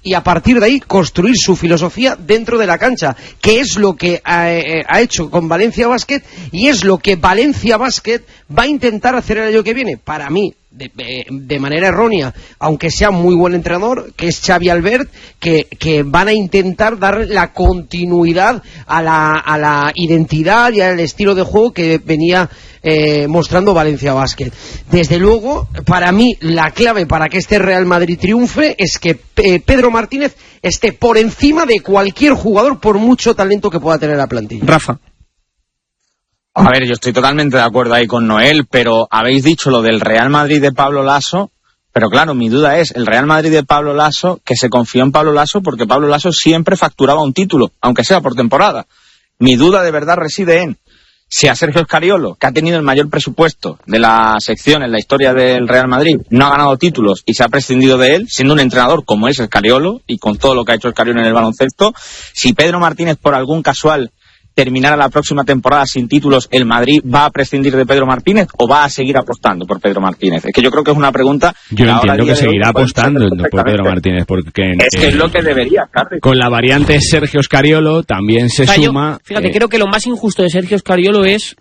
y a partir de ahí construir su filosofía dentro de la cancha, que es lo que ha hecho con Valencia Basket y es lo que Valencia Basket va a intentar hacer el año que viene. Para mí, de manera errónea, aunque sea muy buen entrenador, que es Xavi Albert, que van a intentar dar la continuidad a la identidad y al estilo de juego que venía mostrando Valencia Basket. Desde luego, para mí, la clave para que este Real Madrid triunfe es que Pedro Martínez esté por encima de cualquier jugador, por mucho talento que pueda tener la plantilla. Rafa. A ver, yo estoy totalmente de acuerdo ahí con Noel, pero habéis dicho lo del Real Madrid de Pablo Laso, pero claro, mi duda es, el Real Madrid de Pablo Laso, que se confió en Pablo Laso porque Pablo Laso siempre facturaba un título, aunque sea por temporada. Mi duda de verdad reside en si a Sergio Scariolo, que ha tenido el mayor presupuesto de la sección en la historia del Real Madrid, no ha ganado títulos y se ha prescindido de él, siendo un entrenador como es Scariolo y con todo lo que ha hecho Scariolo en el baloncesto, si Pedro Martínez por algún casual terminara la próxima temporada sin títulos, ¿el Madrid va a prescindir de Pedro Martínez o va a seguir apostando por Pedro Martínez? Es que yo creo que es una pregunta... Yo entiendo que seguirá apostando por Pedro Martínez, porque... Es que es lo que debería, Carlos. Con la variante Sergio Scariolo también se suma... Fíjate, creo que lo más injusto de Sergio Scariolo es...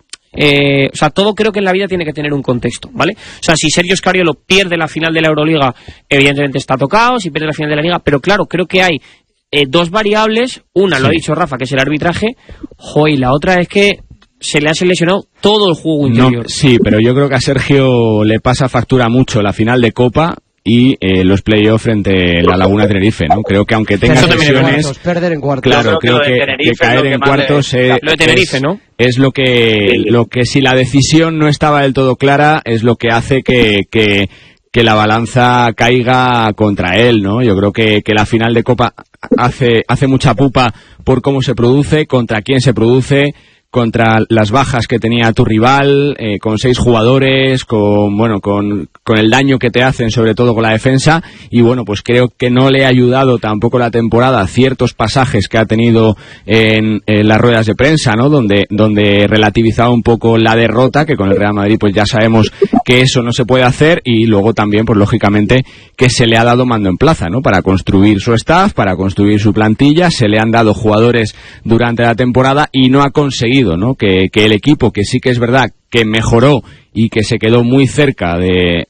todo creo que en la vida tiene que tener un contexto, ¿vale? O sea, si Sergio Scariolo pierde la final de la Euroliga, evidentemente está tocado, si pierde la final de la Liga, pero claro, creo que hay dos variables, una, lo ha dicho Rafa, que es el arbitraje, y la otra es que se le ha seleccionado todo el juego interior. No, sí, pero yo creo que a Sergio le pasa factura mucho la final de Copa y los playoffs frente a la Laguna Tenerife, ¿no? Creo que aunque tenga lesiones, perder en cuartos. Claro, creo que caer en cuartos lo de Tenerife, ¿no? Es lo que si la decisión no estaba del todo clara, es lo que hace que la balanza caiga contra él, ¿no? Yo creo que la final de Copa hace mucha pupa por cómo se produce, contra quién se produce, contra las bajas que tenía tu rival, con 6 jugadores, con el daño que te hacen, sobre todo con la defensa, y bueno, pues creo que no le ha ayudado tampoco la temporada ciertos pasajes que ha tenido en las ruedas de prensa, ¿no? Donde relativizaba un poco la derrota, que con el Real Madrid pues ya sabemos que eso no se puede hacer, y luego también, pues lógicamente, que se le ha dado mando en plaza, ¿no? Para construir su staff, para construir su plantilla, se le han dado jugadores durante la temporada y no ha conseguido, ¿no? Que el equipo, que sí que es verdad que mejoró y que se quedó muy cerca de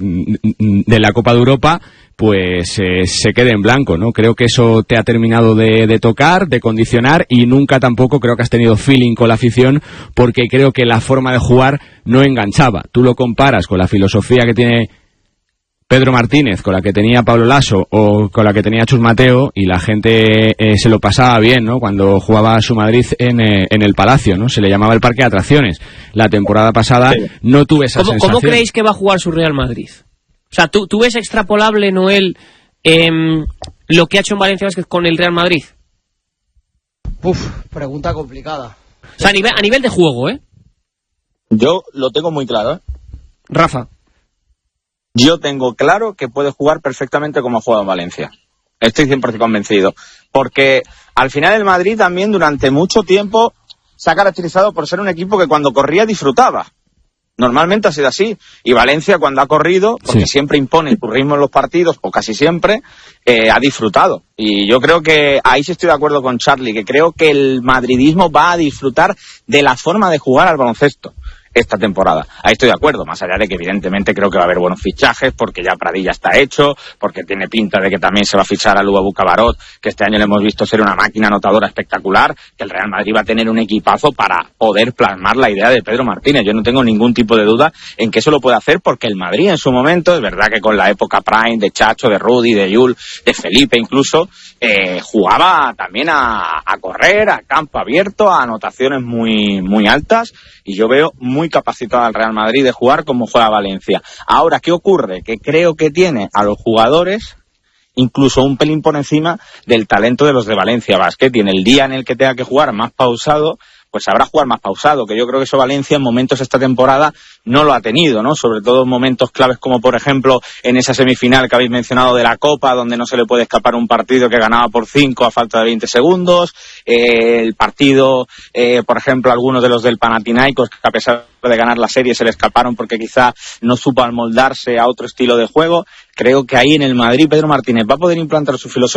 la Copa de Europa, pues se quede en blanco, ¿no? Creo que eso te ha terminado de tocar, de condicionar, y nunca tampoco creo que has tenido feeling con la afición, porque creo que la forma de jugar no enganchaba. Tú lo comparas con la filosofía que tiene Pedro Martínez, con la que tenía Pablo Laso o con la que tenía Chus Mateo, y la gente se lo pasaba bien, ¿no? Cuando jugaba su Madrid en el Palacio, ¿no? Se le llamaba el parque de atracciones. La temporada pasada no tuve esa sensación. ¿Cómo creéis que va a jugar su Real Madrid? O sea, ¿tú ves extrapolable, Noel, lo que ha hecho en Valencia Basket con el Real Madrid? Pregunta complicada. O sea, a nivel de juego, ¿eh? Yo lo tengo muy claro, ¿eh? Rafa. Yo tengo claro que puede jugar perfectamente como ha jugado en Valencia. Estoy 100% convencido. Porque al final el Madrid también durante mucho tiempo se ha caracterizado por ser un equipo que cuando corría disfrutaba. Normalmente ha sido así. Y Valencia cuando ha corrido, porque siempre impone su ritmo en los partidos, o casi siempre, ha disfrutado. Y yo creo que ahí sí estoy de acuerdo con Charlie, que creo que el madridismo va a disfrutar de la forma de jugar al baloncesto esta temporada. Ahí estoy de acuerdo, más allá de que evidentemente creo que va a haber buenos fichajes, porque ya Pradilla está hecho, porque tiene pinta de que también se va a fichar a Luabu Cabarot, que este año le hemos visto ser una máquina anotadora espectacular, que el Real Madrid va a tener un equipazo para poder plasmar la idea de Pedro Martínez. Yo no tengo ningún tipo de duda en que eso lo puede hacer, porque el Madrid en su momento, es verdad que con la época prime de Chacho, de Rudy, de Yul, de Felipe incluso, jugaba también a correr, a campo abierto, a anotaciones muy, muy altas, y yo veo muy capacitado al Real Madrid de jugar como juega Valencia. Ahora, ¿qué ocurre? Que creo que tiene a los jugadores incluso un pelín por encima del talento de los de Valencia Basket, y en el día en el que tenga que jugar más pausado, pues sabrá jugar más pausado, que yo creo que eso Valencia en momentos esta temporada no lo ha tenido, ¿no? Sobre todo en momentos claves como por ejemplo en esa semifinal que habéis mencionado de la Copa, donde no se le puede escapar un partido que ganaba por 5 a falta de 20 segundos, el partido, por ejemplo, algunos de los del Panathinaikos, que a pesar de ganar la serie se le escaparon porque quizá no supo amoldarse a otro estilo de juego. Creo que ahí en el Madrid Pedro Martínez va a poder implantar su filosofía